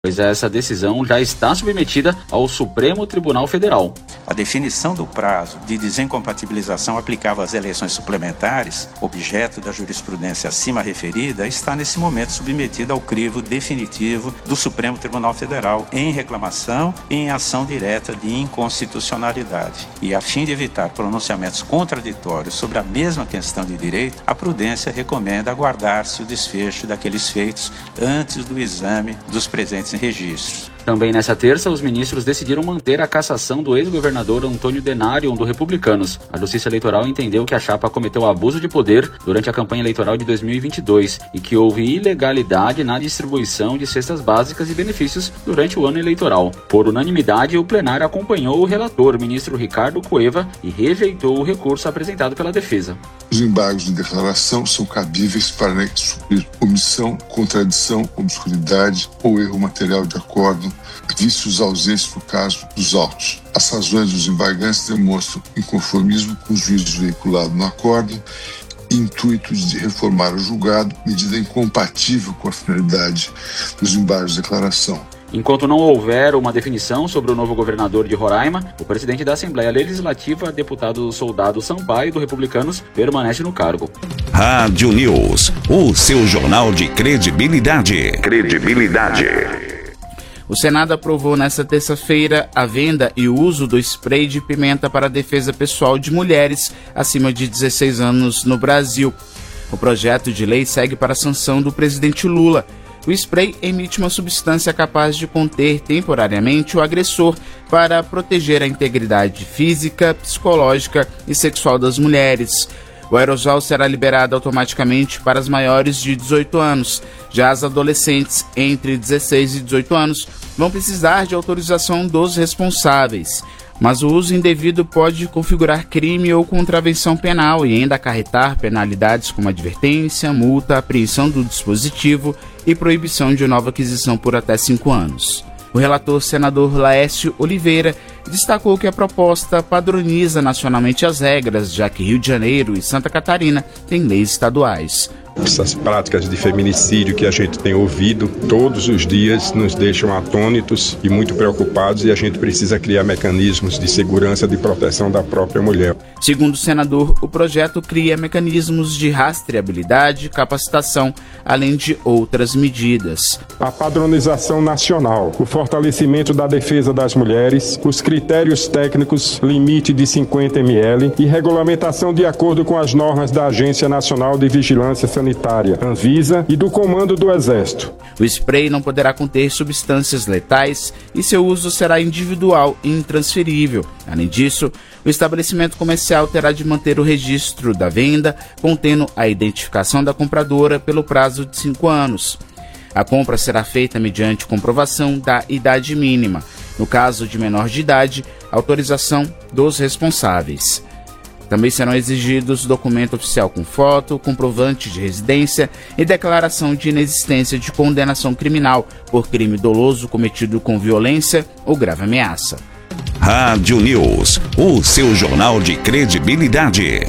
pois essa decisão já está submetida ao Supremo Tribunal Federal. A definição do prazo de desincompatibilização aplicável às eleições suplementares, objeto da jurisprudência acima referida, está nesse momento submetida ao crivo definitivo do Supremo Tribunal Federal em reclamação e em ação direta de inconstitucionalidade. E a fim de evitar pronunciamentos contraditórios sobre a mesma questão de direito, a prudência recomenda aguardar-se o desfecho daqueles feitos antes do exame dos presentes em registros. Também nessa terça, os ministros decidiram manter a cassação do ex-governador Antônio Denarion, do Republicanos. A Justiça Eleitoral entendeu que a chapa cometeu abuso de poder durante a campanha eleitoral de 2022 e que houve ilegalidade na distribuição de cestas básicas e benefícios durante o ano eleitoral. Por unanimidade, o plenário acompanhou o relator, ministro Ricardo Cueva, e rejeitou o recurso apresentado pela defesa. Os embargos de declaração são cabíveis para suprir omissão, contradição, obscuridade ou erro material de acordo, vícios ausentes no caso dos autos. As razões dos embargantes demonstram inconformismo com o juízo veiculado no acordo e intuitos de reformar o julgado, medida incompatível com a finalidade dos embargos de declaração. Enquanto não houver uma definição sobre o novo governador de Roraima, o presidente da Assembleia Legislativa, deputado Soldado Sampaio, do Republicanos, permanece no cargo. Rádio News, o seu jornal de credibilidade. O Senado aprovou nesta terça-feira a venda e o uso do spray de pimenta para a defesa pessoal de mulheres acima de 16 anos no Brasil. O projeto de lei segue para a sanção do presidente Lula. O spray emite uma substância capaz de conter temporariamente o agressor para proteger a integridade física, psicológica e sexual das mulheres. O aerosol será liberado automaticamente para as maiores de 18 anos. Já as adolescentes entre 16 e 18 anos vão precisar de autorização dos responsáveis. Mas o uso indevido pode configurar crime ou contravenção penal e ainda acarretar penalidades como advertência, multa, apreensão do dispositivo e proibição de nova aquisição por até 5 anos. O relator senador Laércio Oliveira destacou que a proposta padroniza nacionalmente as regras, já que Rio de Janeiro e Santa Catarina têm leis estaduais. Essas práticas de feminicídio que a gente tem ouvido todos os dias nos deixam atônitos e muito preocupados, e a gente precisa criar mecanismos de segurança e de proteção da própria mulher. Segundo o senador, o projeto cria mecanismos de rastreabilidade e capacitação, além de outras medidas. A padronização nacional, o fortalecimento da defesa das mulheres, os critérios técnicos, limite de 50 ml e regulamentação de acordo com as normas da Agência Nacional de Vigilância Sanitária, Anvisa, e do Comando do Exército. O spray não poderá conter substâncias letais e seu uso será individual e intransferível. Além disso, o estabelecimento comercial terá de manter o registro da venda, contendo a identificação da compradora pelo prazo de 5 anos. A compra será feita mediante comprovação da idade mínima. No caso de menor de idade, autorização dos responsáveis. Também serão exigidos documento oficial com foto, comprovante de residência e declaração de inexistência de condenação criminal por crime doloso cometido com violência ou grave ameaça. Rádio News, o seu jornal de credibilidade.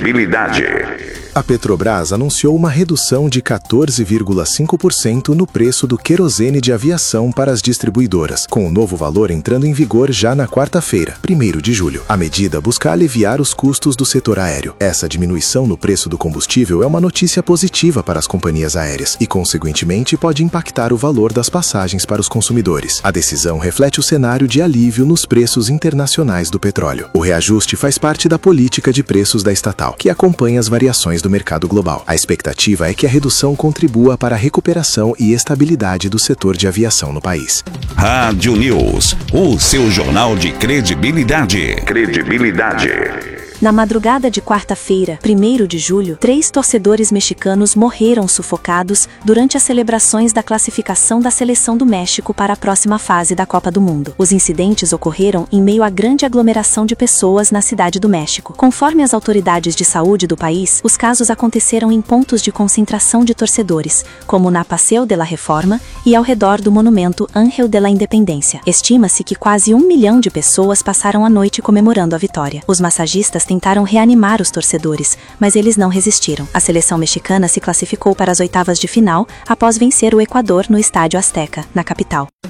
A Petrobras anunciou uma redução de 14,5% no preço do querosene de aviação para as distribuidoras, com o novo valor entrando em vigor já na quarta-feira, 1º de julho. A medida busca aliviar os custos do setor aéreo. Essa diminuição no preço do combustível é uma notícia positiva para as companhias aéreas e, consequentemente, pode impactar o valor das passagens para os consumidores. A decisão reflete o cenário de alívio nos preços internacionais do petróleo. O reajuste faz parte da política de preços da estatal, que acompanha as variações do mercado global. A expectativa é que a redução contribua para a recuperação e estabilidade do setor de aviação no país. Rádio News, o seu jornal de credibilidade. Na madrugada de quarta-feira, 1º de julho, 3 torcedores mexicanos morreram sufocados durante as celebrações da classificação da seleção do México para a próxima fase da Copa do Mundo. Os incidentes ocorreram em meio à grande aglomeração de pessoas na cidade do México. Conforme as autoridades de saúde do país, os casos aconteceram em pontos de concentração de torcedores, como na Paseo de la Reforma e ao redor do monumento Ángel de la Independencia. Estima-se que quase 1 milhão de pessoas passaram a noite comemorando a vitória. Os massagistas tentaram reanimar os torcedores, mas eles não resistiram. A seleção mexicana se classificou para as oitavas de final após vencer o Equador no Estádio Azteca, na capital.